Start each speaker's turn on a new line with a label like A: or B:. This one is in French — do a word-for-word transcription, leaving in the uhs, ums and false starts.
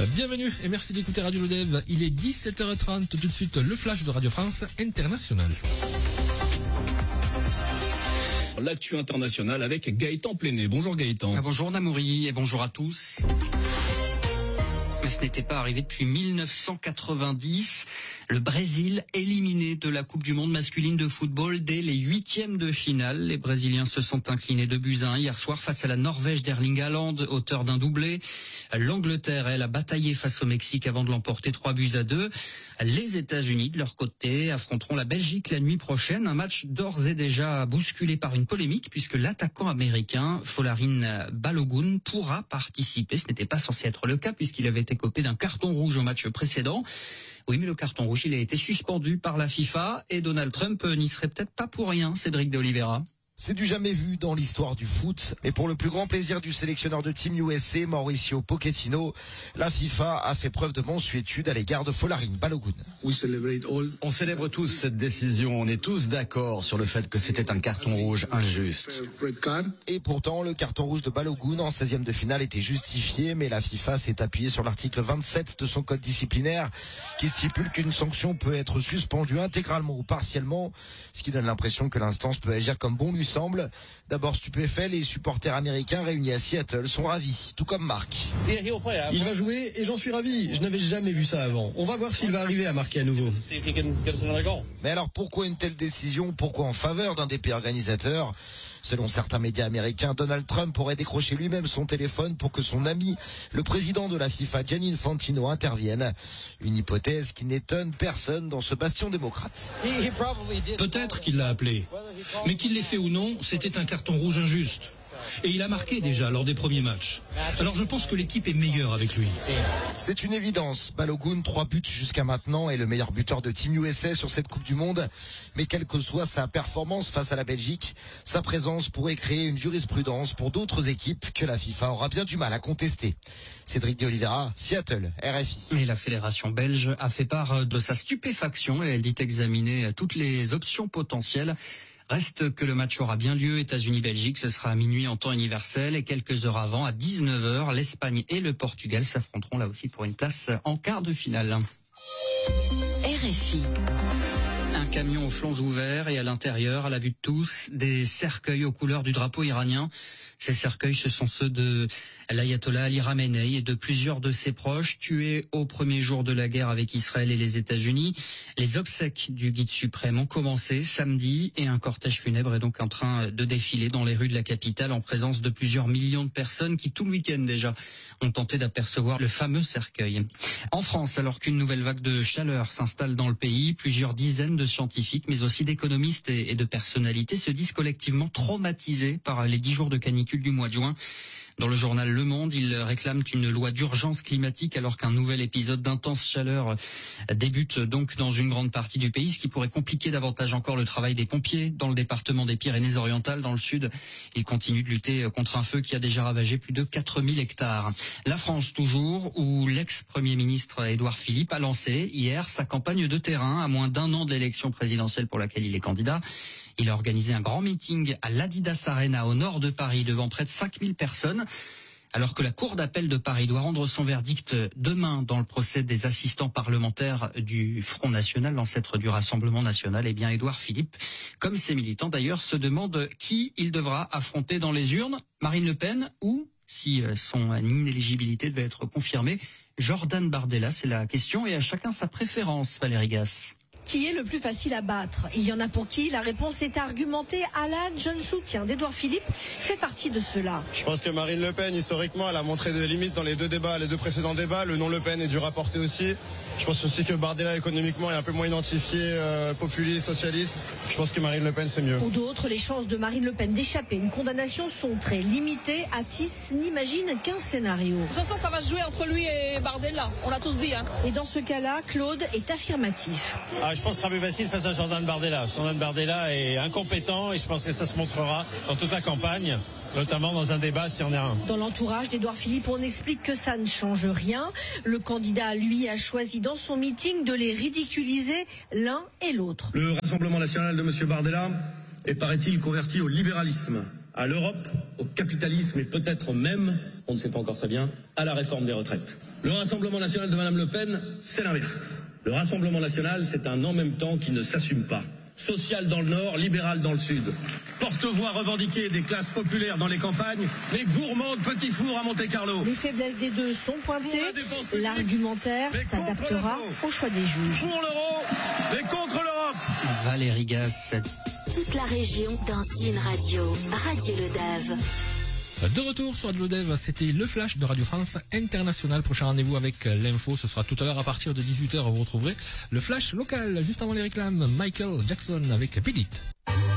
A: Bienvenue et merci d'écouter Radio Lodève. Il est dix-sept heures trente, tout de suite le flash de Radio France Internationale.
B: L'actu internationale avec Gaëtan Pléné. Bonjour Gaëtan.
C: Ah, bonjour Namouri et bonjour à tous. Ce n'était pas arrivé depuis mille neuf cent quatre-vingt-dix. Le Brésil éliminé de la Coupe du Monde masculine de football dès les huitièmes de finale. Les Brésiliens se sont inclinés deux buts à un hier soir face à la Norvège d'Erling Haaland, auteur d'un doublé. L'Angleterre, elle, a bataillé face au Mexique avant de l'emporter trois buts à deux. Les États-Unis, de leur côté, affronteront la Belgique la nuit prochaine. Un match d'ores et déjà bousculé par une polémique puisque l'attaquant américain Folarin Balogun pourra participer. Ce n'était pas censé être le cas puisqu'il avait été copé d'un carton rouge au match précédent. Oui, mais le carton rouge, il a été suspendu par la FIFA et Donald Trump n'y serait peut-être pas pour rien, Cédric de Oliveira.
D: C'est du jamais vu dans l'histoire du foot. Et pour le plus grand plaisir du sélectionneur de Team U S A, Mauricio Pochettino, la FIFA a fait preuve de mansuétude à l'égard de Folarin Balogun.
E: On célèbre tous cette décision. On est tous d'accord sur le fait que c'était un carton rouge injuste.
D: Et pourtant, le carton rouge de Balogun en seizième de finale était justifié, mais la FIFA s'est appuyée sur l'article vingt-sept de son code disciplinaire qui stipule qu'une sanction peut être suspendue intégralement ou partiellement, ce qui donne l'impression que l'instance peut agir comme bon lui semble. D'abord stupéfait, les supporters américains réunis à Seattle sont ravis, tout comme Marc.
F: Il va jouer et j'en suis ravi. Je n'avais jamais vu ça avant. On va voir s'il va arriver à marquer à nouveau.
D: Mais alors pourquoi une telle décision? Pourquoi en faveur d'un des pays organisateurs? Selon certains médias américains, Donald Trump aurait décroché lui-même son téléphone pour que son ami, le président de la FIFA, Gianni Infantino, intervienne. Une hypothèse qui n'étonne personne dans ce bastion démocrate.
G: Peut-être qu'il l'a appelé, mais qu'il l'ait fait ou non, c'était un carton rouge injuste. Et il a marqué déjà lors des premiers matchs. Alors je pense que l'équipe est meilleure avec lui.
D: C'est une évidence. Balogun, trois buts jusqu'à maintenant, est le meilleur buteur de Team U S A sur cette Coupe du Monde. Mais quelle que soit sa performance face à la Belgique, sa présence pourrait créer une jurisprudence pour d'autres équipes que la FIFA aura bien du mal à contester. Cédric de Oliveira, Seattle, R F I.
C: Et la fédération belge a fait part de sa stupéfaction et elle dit examiner toutes les options potentielles. Reste que le match aura bien lieu. États-Unis-Belgique, ce sera à minuit en temps universel et quelques heures avant, à dix-neuf heures, l'Espagne et le Portugal s'affronteront là aussi pour une place en quart de finale.
H: R F I.
C: Un camion aux flancs ouverts et à l'intérieur, à la vue de tous, des cercueils aux couleurs du drapeau iranien. Ces cercueils, ce sont ceux de l'ayatollah Ali Khamenei et de plusieurs de ses proches tués au premier jour de la guerre avec Israël et les États-Unis. Les obsèques du guide suprême ont commencé samedi et un cortège funèbre est donc en train de défiler dans les rues de la capitale en présence de plusieurs millions de personnes qui, tout le week-end déjà, ont tenté d'apercevoir le fameux cercueil. En France, alors qu'une nouvelle vague de chaleur s'installe dans le pays, plusieurs dizaines de scientifiques, mais aussi d'économistes et de personnalités se disent collectivement traumatisés par les dix jours de canicule du mois de juin. Dans le journal Le Monde, ils réclament une loi d'urgence climatique alors qu'un nouvel épisode d'intense chaleur débute donc dans une grande partie du pays, ce qui pourrait compliquer davantage encore le travail des pompiers. Dans le département des Pyrénées-Orientales, dans le sud, ils continuent de lutter contre un feu qui a déjà ravagé plus de quatre mille hectares. La France toujours, où l'ex-premier ministre Édouard Philippe a lancé hier sa campagne de terrain à moins d'un an de l'élection présidentielle pour laquelle il est candidat. Il a organisé un grand meeting à l'Adidas Arena au nord de Paris devant près de cinq mille personnes. Alors que la Cour d'appel de Paris doit rendre son verdict demain dans le procès des assistants parlementaires du Front National, l'ancêtre du Rassemblement National, eh bien Édouard Philippe, comme ses militants d'ailleurs, se demande qui il devra affronter dans les urnes, Marine Le Pen ou, si son inéligibilité devait être confirmée, Jordan Bardella. C'est la question et à chacun sa préférence, Valérie Gasse.
H: Qui est le plus facile à battre? Il y en a pour qui la réponse est argumentée. Alan, jeune soutien d'Édouard Philippe, fait partie de cela.
F: Je pense que Marine Le Pen, historiquement, elle a montré des limites dans les deux débats, les deux précédents débats. Le nom Le Pen est dû rapporter aussi. Je pense aussi que Bardella, économiquement, est un peu moins identifié, euh, populiste, socialiste. Je pense que Marine Le Pen, c'est mieux.
H: Pour d'autres, les chances de Marine Le Pen d'échapper à une condamnation sont très limitées. Atis n'imagine qu'un scénario.
I: De toute façon, ça va se jouer entre lui et Bardella. On l'a tous dit. Hein.
H: Et dans ce cas-là, Claude est affirmatif.
J: Ah, je pense que ce sera plus facile face à Jordan Bardella. Jordan Bardella est incompétent et je pense que ça se montrera dans toute la campagne, notamment dans un débat s'il y en a un.
H: Dans l'entourage d'Édouard Philippe, on explique que ça ne change rien. Le candidat, lui, a choisi dans son meeting de les ridiculiser l'un et l'autre.
K: Le Rassemblement national de M. Bardella est, paraît-il, converti au libéralisme, à l'Europe, au capitalisme et peut-être même, on ne sait pas encore très bien, à la réforme des retraites. Le Rassemblement national de Madame Le Pen, c'est l'inverse. Le Rassemblement national, c'est un en même temps qui ne s'assume pas. Social dans le nord, libéral dans le sud. Porte-voix revendiquée des classes populaires dans les campagnes, mais gourmand de petits fours à Monte-Carlo.
H: Les faiblesses des deux sont pointées. L'argumentaire s'adaptera au choix des juges.
K: Pour l'euro, mais contre l'Europe.
C: Valérie Gasse.
L: Toute la région dans une radio. Radio Le Dave.
A: De retour sur Radio Le Dave, c'était le flash de Radio France International. Prochain rendez-vous avec l'info, ce sera tout à l'heure à partir de dix-huit heures. Vous retrouverez le flash local juste avant les réclames. Michael Jackson avec Beat It.